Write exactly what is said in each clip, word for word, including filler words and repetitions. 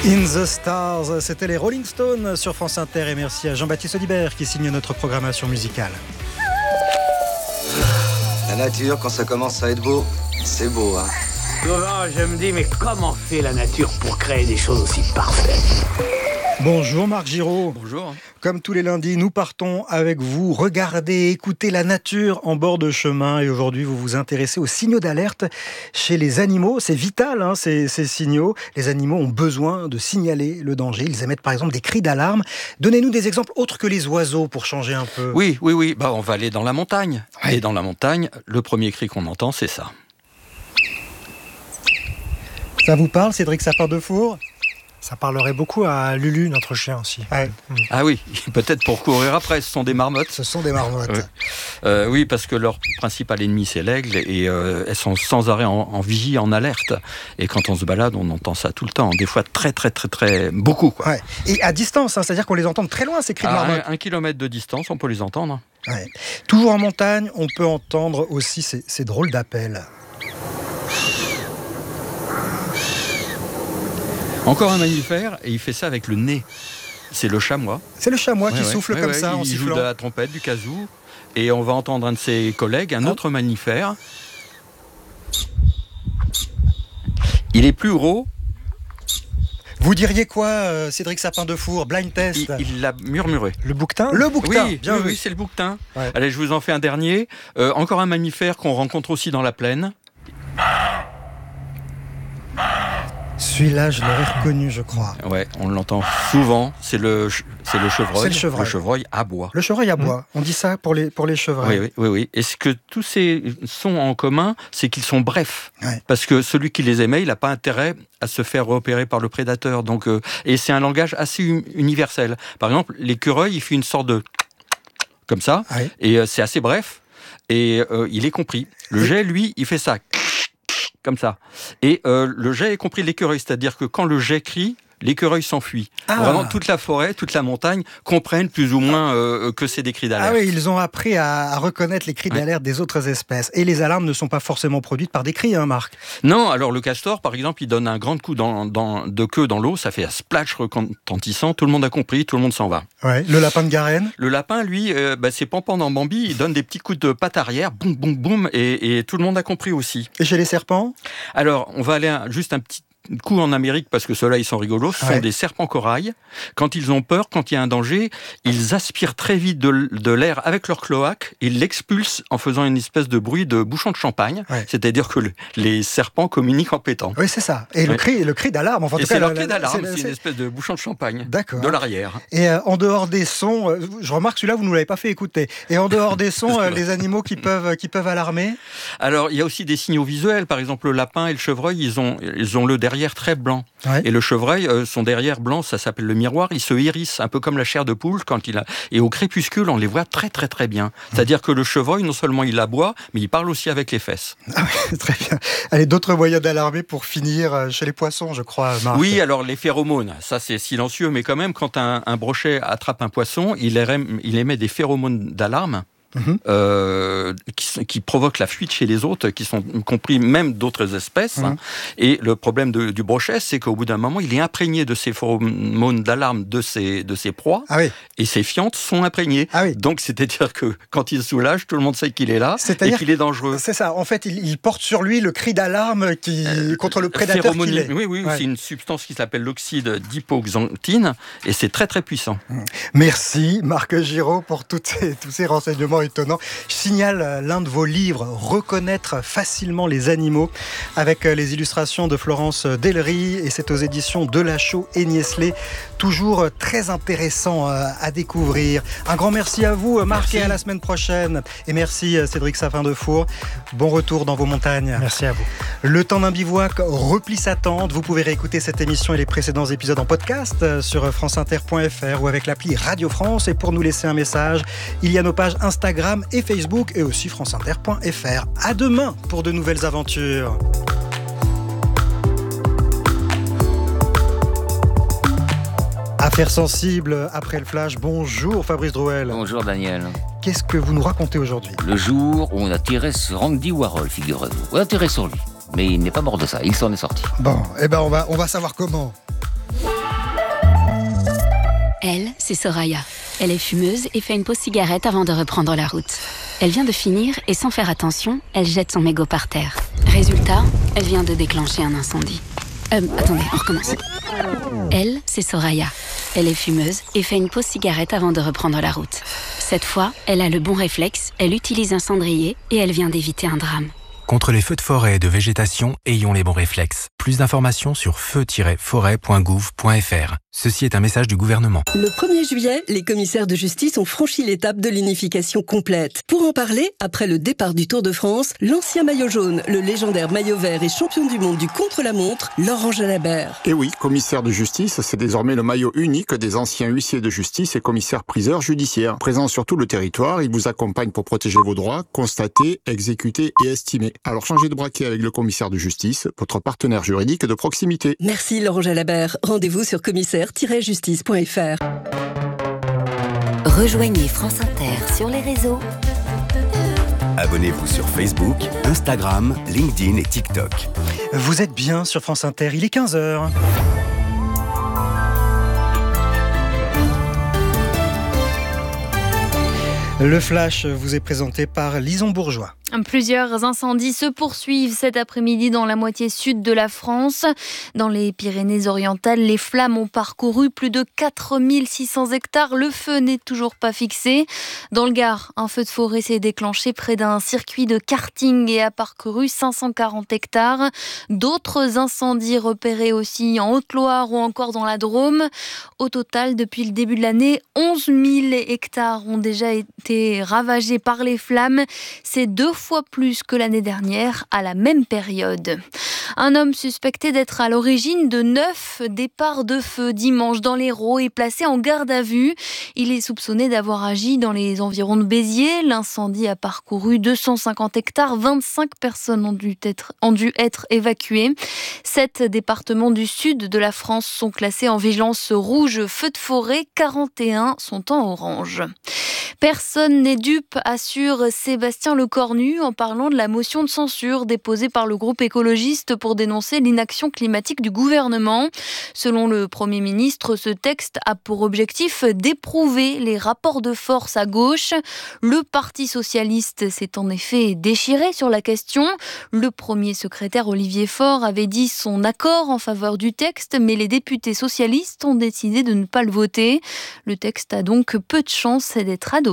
In the Stars, c'était les Rolling Stones sur France Inter et merci à Jean-Baptiste Audibert qui signe notre programmation musicale. La nature, quand ça commence à être beau, c'est beau, hein. Souvent, je me dis, mais comment fait la nature pour créer des choses aussi parfaites ? Bonjour Marc Giraud. Bonjour. Comme tous les lundis, nous partons avec vous regarder, écouter la nature en bord de chemin. Et aujourd'hui, vous vous intéressez aux signaux d'alerte chez les animaux. C'est vital, hein, ces, ces signaux. Les animaux ont besoin de signaler le danger. Ils émettent par exemple des cris d'alarme. Donnez-nous des exemples autres que les oiseaux pour changer un peu. Oui, oui, oui. Bah, on va aller dans la montagne. Ouais. Et dans la montagne, le premier cri qu'on entend, c'est ça. Ça vous parle, Cédric Sapin-Defour ? Ça parlerait beaucoup à Lulu, notre chien aussi. Ouais. Ah oui, peut-être pour courir après, ce sont des marmottes. Ce sont des marmottes. Ouais. Euh, oui, parce que leur principal ennemi, c'est l'aigle, et euh, elles sont sans arrêt en, en vigie, en alerte. Et quand on se balade, on entend ça tout le temps, des fois très, très, très, très, beaucoup. Quoi. Ouais. Et à distance, hein, c'est-à-dire qu'on les entend très loin, ces cris de À marmottes. un, un kilomètre de distance, on peut les entendre. Ouais. Toujours en montagne, on peut entendre aussi ces, ces drôles d'appels. Encore un mammifère, et il fait ça avec le nez. C'est le chamois. C'est le chamois Ouais, qui ouais. souffle Ouais, comme ouais, ça en il sifflant. joue de la trompette, du kazoo, et on va entendre un de ses collègues, un Ah. autre mammifère. Il est plus gros, Vous diriez quoi, euh, Cédric Sapin-Defour? Blind test. il, il l'a murmuré. Le bouquetin. Le bouquetin, Oui, bien oui, vu. oui, c'est le bouquetin. Ouais. Allez, je vous en fais un dernier. Euh, encore un mammifère qu'on rencontre aussi dans la plaine. Celui-là, je l'aurais reconnu, je crois. Ouais, on l'entend souvent. C'est le, ch- c'est le chevreuil. C'est le chevreuil. Le chevreuil aboie. Le chevreuil à bois. On dit ça pour les, pour les chevreuils. Oui, oui, oui, oui. Et ce que tous ces sons ont en commun, c'est qu'ils sont brefs. Ouais. Parce que celui qui les émet, il n'a pas intérêt à se faire repérer par le prédateur. Donc, euh, et c'est un langage assez uni- universel. Par exemple, l'écureuil, il fait une sorte de... comme ça. Ouais. Et euh, c'est assez bref. Et euh, il est compris. Le jet, lui, il fait ça. Comme ça. Et euh, le jet est compris de l'écureuil. C'est-à-dire que quand le jet crie, l'écureuil s'enfuit. Ah. Vraiment, toute la forêt, toute la montagne comprennent plus ou moins euh, que c'est des cris d'alerte. Ah oui, ils ont appris à, à reconnaître les cris Ouais. d'alerte des autres espèces. Et les alarmes ne sont pas forcément produites par des cris, hein, Marc. Non, alors le castor, par exemple, il donne un grand coup dans, dans- de queue dans l'eau, ça fait un splash retentissant, tout le monde a compris, tout le monde s'en va. Ouais. Le lapin de Garenne. Le lapin, lui, euh, bah, c'est Pampan dans Bambi, il donne des petits coups de patte arrière, boum, boum, boum, et, et tout le monde a compris aussi. Et chez les serpents? Alors, on va aller un- juste un petit coup en Amérique, parce que ceux-là, ils sont rigolos, ce Ouais. sont des serpents corail. Quand ils ont peur, quand il y a un danger, ils aspirent très vite de, l- de l'air avec leur cloaque, ils l'expulsent en faisant une espèce de bruit de bouchon de champagne, Ouais. c'est-à-dire que le- les serpents communiquent en pétant. Oui, c'est ça. Et le Ouais. cri, le cri d'alarme. Enfin, en Et tout cas, c'est leur la- clé la- d'alarme, c'est- c'est une c'est- espèce de bouchon de champagne. D'accord. De l'arrière. Et euh, en dehors des sons, euh, je remarque celui-là, vous ne nous l'avez pas fait écouter. Et en dehors des sons, euh, les animaux qui peuvent, qui peuvent alarmer. Alors, il y a aussi des signaux visuels. Par exemple, le lapin et le chevreuil, ils ont, ils ont le derrière très blanc. Ouais. Et le chevreuil, euh, son derrière blanc, ça s'appelle le miroir. Il se hérisse, un peu comme la chair de poule quand il a. Et au crépuscule, on les voit très, très, très bien. C'est-à-dire que le chevreuil, non seulement il aboie, mais il parle aussi avec les fesses. Ah oui, très bien. Allez, d'autres moyens d'alarmer pour finir euh, chez les poissons, je crois, Marc. Oui, alors les phéromones, ça c'est silencieux, mais quand même, quand un, un brochet attrape un poisson, il émet, il émet des phéromones d'alarme. Mhm. Euh, qui, sont- qui provoquent la fuite chez les autres, qui sont compris même d'autres espèces. Mhm. Et le problème de- du brochet, c'est qu'au bout d'un moment, il est imprégné de ces phéromones d'alarme de ses, de ses proies, Ah oui. et ses fientes sont imprégnées. Ah oui. Donc, c'est-à-dire que quand il se soulage, tout le monde sait qu'il est là C'est-à-dire et qu'il est dangereux. C'est ça. En fait, il, il porte sur lui le cri d'alarme qui, contre le prédateur qu'il Phéromonie- est. Oui, oui, Ouais. c'est une substance qui s'appelle l'oxyde d'hypoxanthine, et c'est très très puissant. Merci Marc Giraud pour toutes ces- tous ces renseignements étonnants. Je signale euh, l'un de vos livres, Reconnaître facilement les animaux, avec euh, les illustrations de Florence Delry, et c'est aux éditions Delachaux et Niestlé. Toujours euh, très intéressant euh, à découvrir. Un grand merci à vous, euh, Marc, Merci. et à la semaine prochaine. Et merci euh, Cédric Sapin-Defour. Bon retour dans vos montagnes. Merci à vous. Le temps d'un bivouac replie sa tente. Vous pouvez réécouter cette émission et les précédents épisodes en podcast euh, sur franceinter point f r ou avec l'appli Radio France. Et pour nous laisser un message, il y a nos pages Instagram et Facebook et aussi franceinter point f r. À demain pour de nouvelles aventures. Affaires sensibles après le flash. Bonjour Fabrice Drouel. Bonjour Daniel. Qu'est-ce que vous nous racontez aujourd'hui? Le jour où on a tiré sur Andy Warhol, figurez-vous. On a tiré sur lui, mais il n'est pas mort de ça, il s'en est sorti. Bon, eh ben on va, on va savoir comment. Elle, c'est Soraya. Elle est fumeuse et fait une pause cigarette avant de reprendre la route. Elle vient de finir et sans faire attention, elle jette son mégot par terre. Résultat, elle vient de déclencher un incendie. Euh, attendez, on recommence. Elle, c'est Soraya. Elle est fumeuse et fait une pause cigarette avant de reprendre la route. Cette fois, elle a le bon réflexe, elle utilise un cendrier et elle vient d'éviter un drame. Contre les feux de forêt et de végétation, ayons les bons réflexes. Plus d'informations sur feu tiret forêt point gouv point f r. Ceci est un message du gouvernement. Le premier juillet, les commissaires de justice ont franchi l'étape de l'unification complète. Pour en parler, après le départ du Tour de France, l'ancien maillot jaune, le légendaire maillot vert et champion du monde du contre-la-montre, Laurent Jalabert. Et oui, commissaire de justice, c'est désormais le maillot unique des anciens huissiers de justice et commissaires-priseurs judiciaires. Présents sur tout le territoire, ils vous accompagnent pour protéger vos droits, constater, exécuter et estimer. Alors changez de braquet avec le commissaire de justice, votre partenaire juridique de proximité. Merci Laurent Jalabert. Rendez-vous sur commissaire tiret justice point f r. Rejoignez France Inter sur les réseaux. Abonnez-vous sur Facebook, Instagram, LinkedIn et TikTok. Vous êtes bien sur France Inter, il est quinze heures. Le Flash vous est présenté par Lison Bourgeois. Plusieurs incendies se poursuivent cet après-midi dans la moitié sud de la France. Dans les Pyrénées-Orientales, les flammes ont parcouru plus de quatre mille six cents hectares. Le feu n'est toujours pas fixé. Dans le Gard, un feu de forêt s'est déclenché près d'un circuit de karting et a parcouru cinq cent quarante hectares. D'autres incendies repérés aussi en Haute-Loire ou encore dans la Drôme. Au total, depuis le début de l'année, onze mille hectares ont déjà été ravagés par les flammes. C'est deux fois plus que l'année dernière à la même période. Un homme suspecté d'être à l'origine de neuf départs de feu dimanche dans l'Hérault est placé en garde à vue. Il est soupçonné d'avoir agi dans les environs de Béziers. L'incendie a parcouru deux cent cinquante hectares. vingt-cinq personnes ont dû être, ont dû être évacuées. Sept départements du sud de la France sont classés en vigilance rouge feu de forêt. quarante et un sont en orange. Personne n'est dupe, assure Sébastien Lecornu en parlant de la motion de censure déposée par le groupe écologiste pour dénoncer l'inaction climatique du gouvernement. Selon le Premier ministre, ce texte a pour objectif d'éprouver les rapports de force à gauche. Le Parti socialiste s'est en effet déchiré sur la question. Le premier secrétaire Olivier Faure avait dit son accord en faveur du texte, mais les députés socialistes ont décidé de ne pas le voter. Le texte a donc peu de chances d'être adopté.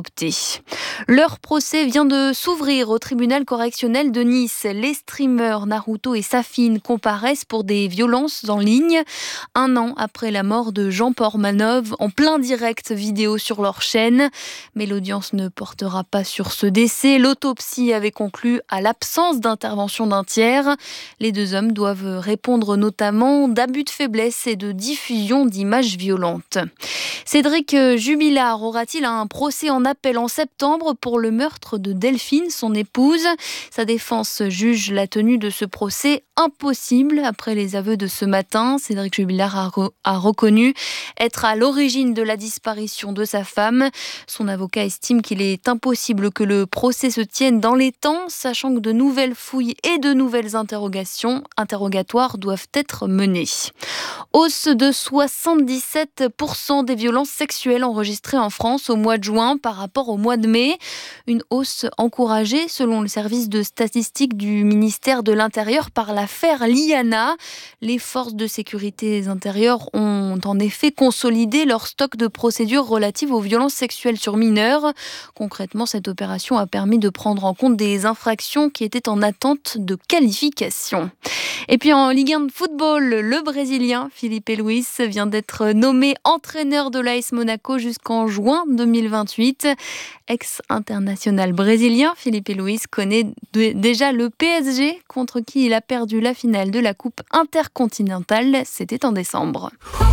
Leur procès vient de s'ouvrir au tribunal correctionnel de Nice. Les streamers Naruto et Safine comparaissent pour des violences en ligne. Un an après la mort de Jean Portmanov, en plein direct vidéo sur leur chaîne. Mais l'audience ne portera pas sur ce décès. L'autopsie avait conclu à l'absence d'intervention d'un tiers. Les deux hommes doivent répondre notamment d'abus de faiblesse et de diffusion d'images violentes. Cédric Jubilard aura-t-il un procès en appel en septembre pour le meurtre de Delphine, son épouse? Sa défense juge la tenue de ce procès impossible après les aveux de ce matin. Cédric Jubilard a, re- a reconnu être à l'origine de la disparition de sa femme. Son avocat estime qu'il est impossible que le procès se tienne dans les temps, sachant que de nouvelles fouilles et de nouvelles interrogations interrogatoires doivent être menées. Hausse de soixante-dix-sept pour cent des violences sexuelles enregistrées en France au mois de juin par rapport au mois de mai. Une hausse encouragée selon le service de statistique du ministère de l'Intérieur par l'affaire Liana. Les forces de sécurité intérieure ont en effet consolidé leur stock de procédures relatives aux violences sexuelles sur mineurs. Concrètement, cette opération a permis de prendre en compte des infractions qui étaient en attente de qualification. Et puis en Ligue un de football, le Brésilien Filipe Luis vient d'être nommé entraîneur de l'A S Monaco jusqu'en juin deux mille vingt-huit. Ex-international brésilien, Filipe Luis connaît déjà le P S G contre qui il a perdu la finale de la Coupe intercontinentale. C'était en décembre.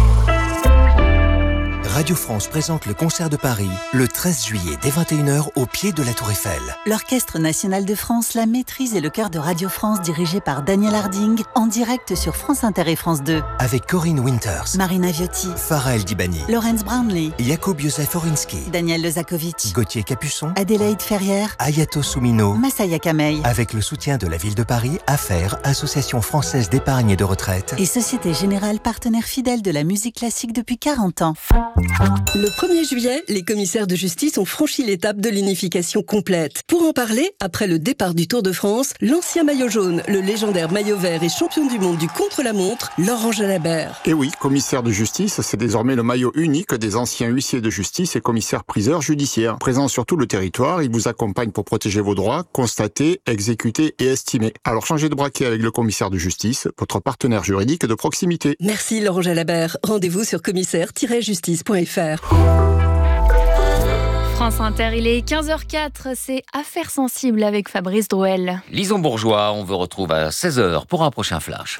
Radio France présente le concert de Paris le treize juillet dès vingt et une heures au pied de la Tour Eiffel. L'Orchestre national de France, la maîtrise et le chœur de Radio France dirigé par Daniel Harding en direct sur France Inter et France deux. Avec Corinne Winters, Marina Viotti, Farah El Dibani, Laurence Brownlee, Jakub Józef Orinski, Daniel Lezakovic, Gauthier Capuçon, Adélaïde Ferrière, Ayato Soumino, Massaya Kamei. Avec le soutien de la ville de Paris, Affaires, Association française d'épargne et de retraite et Société Générale, partenaire fidèle de la musique classique depuis quarante ans. Le premier juillet, les commissaires de justice ont franchi l'étape de l'unification complète. Pour en parler, après le départ du Tour de France, l'ancien maillot jaune, le légendaire maillot vert et champion du monde du contre-la-montre, Laurent Jalabert. Et oui, commissaire de justice, c'est désormais le maillot unique des anciens huissiers de justice et commissaires-priseurs judiciaires. Présent sur tout le territoire, il vous accompagne pour protéger vos droits, constater, exécuter et estimer. Alors changez de braquet avec le commissaire de justice, votre partenaire juridique de proximité. Merci Laurent Jalabert. Rendez-vous sur commissaire tiret justice point f r. France Inter, il est quinze heures quatre, c'est Affaires sensibles avec Fabrice Drouel. Lison Bourgeois, on vous retrouve à seize heures pour un prochain flash.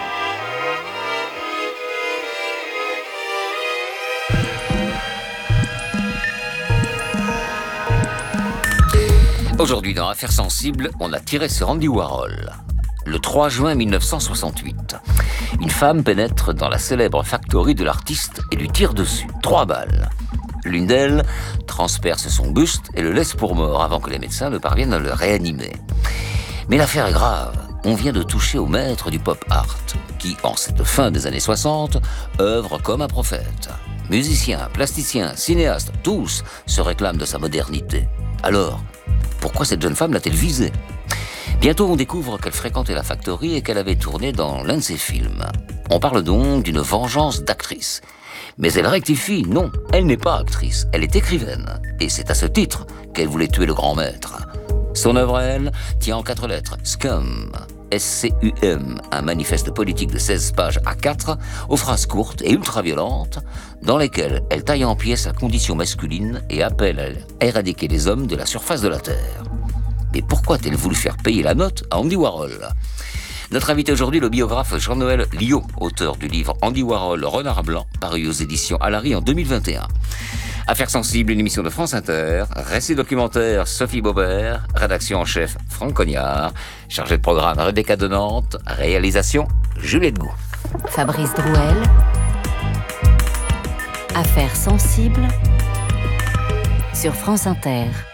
Aujourd'hui, dans Affaires sensibles, on a tiré sur Andy Warhol. Le trois juin mille neuf cent soixante-huit, une femme pénètre dans la célèbre factory de l'artiste et lui tire dessus. Trois balles. L'une d'elles transperce son buste et le laisse pour mort avant que les médecins ne parviennent à le réanimer. Mais l'affaire est grave. On vient de toucher au maître du pop art, qui, en cette fin des années soixante, œuvre comme un prophète. Musiciens, plasticiens, cinéastes, tous se réclament de sa modernité. Alors, pourquoi cette jeune femme l'a-t-elle visée ? Bientôt, on découvre qu'elle fréquentait la factory et qu'elle avait tourné dans l'un de ses films. On parle donc d'une vengeance d'actrice. Mais elle rectifie, non, elle n'est pas actrice, elle est écrivaine. Et c'est à ce titre qu'elle voulait tuer le grand maître. Son œuvre, elle, tient en quatre lettres, Scum, S C U M, un manifeste politique de seize pages A quatre, aux phrases courtes et ultra-violentes, dans lesquelles elle taille en pièces la condition masculine et appelle à éradiquer les hommes de la surface de la Terre. Mais pourquoi a-t-elle voulu faire payer la note à Andy Warhol ? Notre invité aujourd'hui, le biographe Jean-Noël Liot, auteur du livre Andy Warhol, Renard Blanc, paru aux éditions Alary en deux mille vingt et un. Affaires sensibles, une émission de France Inter, récit documentaire Sophie Baubert, rédaction en chef Franck Cognard, chargé de programme Rebecca de Nantes, réalisation Juliette Gou. Fabrice Drouel, Affaires sensibles sur France Inter.